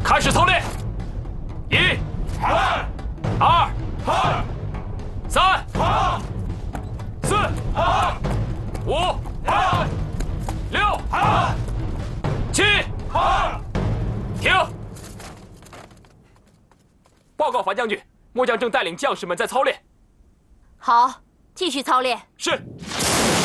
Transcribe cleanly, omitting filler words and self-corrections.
开始操练。1、2、3、4、5、6、7，停！报告樊将军，末将正带领将士们在操练。 好，继续操练。 是。